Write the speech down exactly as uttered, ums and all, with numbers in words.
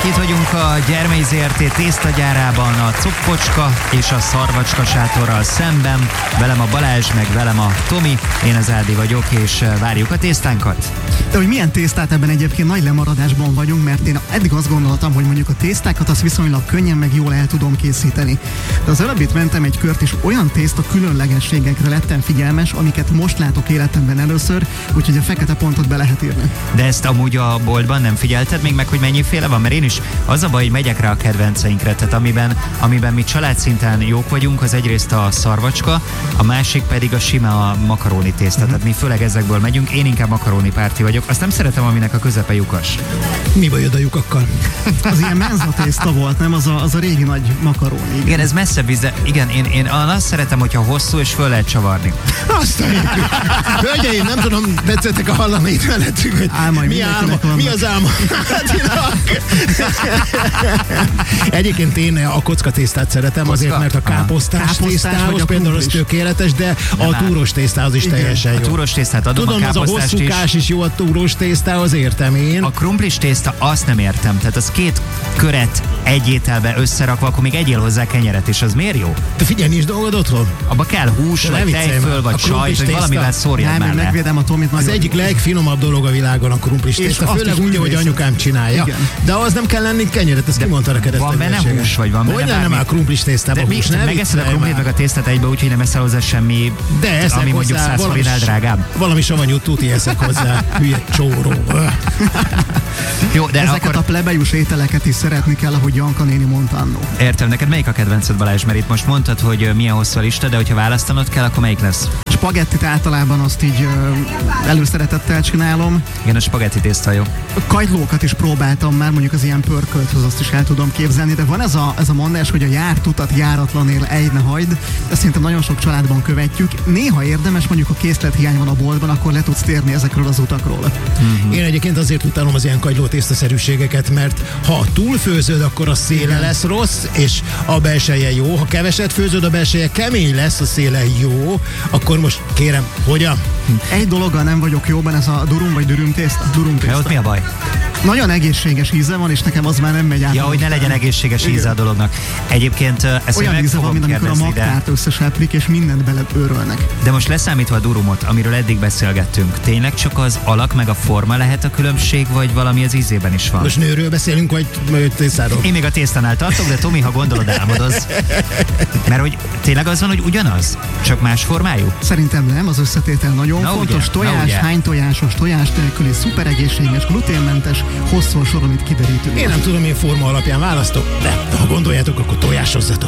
Itt vagyunk a Gyermely zé er té tésztagyárában, a Coppocska és a Szarvacska sátorral szemben. Velem a Balázs, meg velem a Tomi, én az Ádi vagyok, és várjuk a tésztánkat. De hogy milyen tésztát, ebben egyébként nagy lemaradásban vagyunk, mert én eddig azt gondoltam, hogy mondjuk a tésztákat az viszonylag könnyen meg jól el tudom készíteni. De az előbb itt mentem egy kört, és olyan tészta különlegességekre lettem figyelmes, amiket most látok életemben először, úgyhogy a fekete pontot be lehet írni. De ezt amúgy a boltban nem figyelted még meg, hogy mennyiféle van? Mert én is az a baj, hogy megyek rá a kedvenceinkre, tehát amiben, amiben mi családszinten jók vagyunk, az egyrészt a szarvacska, a másik pedig a sima a makaróni tészta, mm-hmm. tehát mi főleg ezekből megyünk, én inkább makaróni párti vagyok, azt nem szeretem, aminek a közepe lyukas. Mi bajod a lyukakkal? Az ilyen menza tészta volt, nem? Az a, az a régi nagy makaróni. Igen, igen ez messzebb víz, de igen, én, én azt szeretem, hogyha hosszú és föl lehet csavarni. Azt a hölgyeim, nem tudom, tetszettek a hallani itt mellettünk, hogy Álmai, mi, álma, mi az álma? Egyébként én a kocka tésztát szeretem, kocka? Azért, mert a káposztás, káposztás tésztához például az tökéletes, de nem a túros tésztához is igen. teljesen jó. A túros tésztát adom, tudom, a káposztást az a hosszúkás is. is jó a túros tésztához, értem én. A krumplis tészta, azt nem értem. Tehát az két köret egy ételbe összerakva, akkor még egyél hozzá kenyeret, és az miért jó? Te figyelj, nincs dolgod otthon? Abba kell hús, vagy tejföl, vagy sajt, vagy valamivel szórjad már le. Megvédem a Tomit. Az egyik legfinomabb dolog a világon a krumplis tészta, főleg úgy, hogy anyukám csinálja. Igen. De az nem kell lenni kenyeret, ezt kimondta neked. Van benne hús, vagy van benne bármi? Hogy nem áll krumplis tésztában hús, nem? Megeszed a krumplit meg a tésztát egybe, úgyhogy nem eszel hozzá semmi, de ami mondjuk száz forintnál drágább. Valami savanyú tuti eszek hozzá, hülye csóró. Jó, de ezeket akkor... a plebejus ételeket is szeretni kell, ahogy Janka néni mondta annó. Értem, neked melyik a kedvenced, Balázs? Mert itt most mondtad, hogy milyen hosszú a lista, de hogyha választanod kell, akkor melyik lesz? Spagettit általában azt így uh, előszeretettel csinálom. Igen, a spagetti tészta jó. Kagylókat is próbáltam már, mondjuk az ilyen pörkölthoz, azt is el tudom képzelni, de van ez a, ez a mondás, hogy a járt utat járatlan él, egy ne hagyd. Ezt szerintem nagyon sok családban követjük. Néha érdemes, mondjuk a készlethiány van a boltban, akkor le tudsz térni ezekről az utakról. Mm-hmm. Én egyébként azért utálom az ilyen kagyló tésztaszerűségeket, mert ha túlfőzöd, akkor a széle igen. lesz rossz, és a belseje jó. Ha keveset főzöd, a belseje kemény lesz, a széle jó, akkor most kérem, hogyan? Egy dologgal nem vagyok jóban, ez a durum vagy dürüm tészta. Durum tészta. Ott mi a baj? Nagyon egészséges íze van, és nekem az már nem megy át. Ja, hogy ne legyen egészséges íze a dolognak. Egyébként ezt olyan íze van, mint amikor a magtát összeseplik, és mindent beleőrölnek. De most leszámítva a durumot, amiről eddig beszélgettünk, tényleg csak az alak meg a forma lehet a különbség, vagy valami az ízében is van? Most nőről beszélünk, vagy tésztáról? Én még a tésztánál tartok, de Tomi, ha gondolod, álmodoz. Mert hogy tényleg az van, hogy ugyanaz, csak más formájú? Szerintem nem, az összetétel nagyon na fontos. Ugye? Tojás, hány tojásos, tojás nélküli, szuper egészséges, gluténmentes, hosszú soron itt kiderítünk. Én nem tudom, én forma alapján választok, de ha gondoljátok, akkor tojásozzatok.